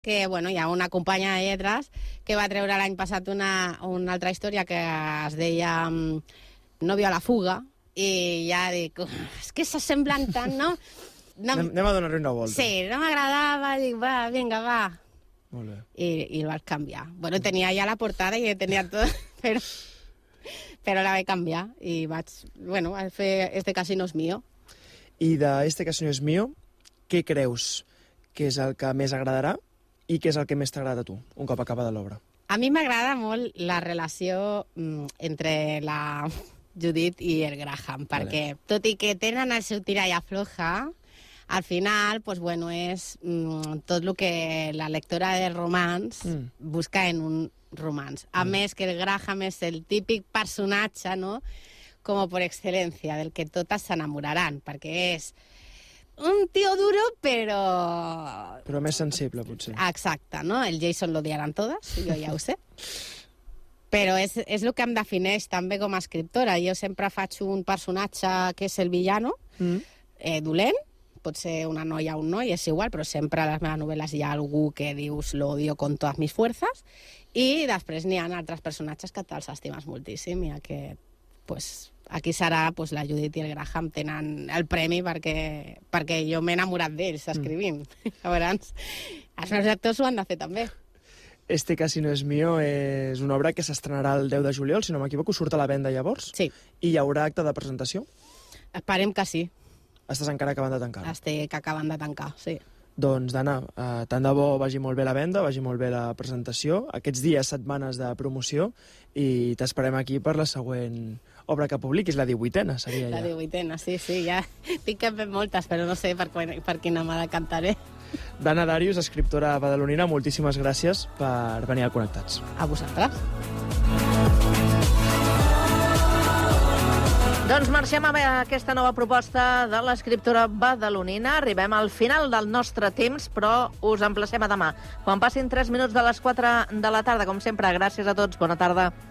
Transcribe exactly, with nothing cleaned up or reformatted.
que bueno, hi ha una companya de lletres que va treure l'any passat una, una altra història que es deia um, Novio a la fuga, i ja dic, és que s'assemblen tant, no? no anem, anem a donar-li una volta. Sí, no m'agradava, dic, va, vinga, va. Molt bé. I, i el vaig canviar. Bueno, tenia ja la portada i tenia tot, però, però la vaig canviar i vaig, bueno, vaig fer Este casino es mío. I de Este casino es mío, què creus que és el que més agradarà i què és el que més t'agrada a tu, un cop acabada l'obra? A mi m'agrada molt la relació mm, entre la Judit i el Graham, perquè vale. Tot i que tenen el seu tira i afloja, al final, pues, bueno, és mm, tot el que la lectora de romans mm. busca en un romans. A mm. més que el Graham és el típic personatge, no?, com per excel·lència, del que totes s'enamoraran, perquè és un tio duro, però... Però més sensible, potser. Exacte, no? El Jason l'odiaran totes, jo ja ho sé. Però és, és el que em defineix també com a escriptora. Jo sempre faig un personatge que és el villano, mm. eh, dolent, pot ser una noia o un noi, és igual, però sempre a les meves novel·les hi ha algú que dius lo odio con todas mis fuerzas, i després n'hi ha altres personatges que te'ls estimes moltíssim, i aquest, pues, aquí serà, pues, la Judit i el Graham tenen el premi perquè, perquè jo m'he enamorat d'ells escrivint. Mm. Llavors, els meus actors ho han de fer també. Este casino es mío és una obra que s'estrenarà el deu de juliol, si no m'equivoco, surt a la venda llavors? Sí. I hi haurà acte de presentació? Esperem que sí. Estàs encara acabant de tancar? Estic acabant de tancar, sí. Doncs, Dana, eh, tant de bo vagi molt bé la venda, vagi molt bé la presentació, aquests dies, setmanes de promoció, i t'esperem aquí per la següent obra que publiquis, la divuitena, seria ja. La divuitena, sí, sí, ja tinc que fer moltes, però no sé per, per quina mà de cantaré. Dana Darius, escriptora badalonina, moltíssimes gràcies per venir a Connectats. A vosaltres. Doncs marxem a aquesta nova proposta de l'escriptora badalonina. Arribem al final del nostre temps, però us emplacem a demà. Quan passin tres minuts de les quatre de la tarda, com sempre, gràcies a tots. Bona tarda.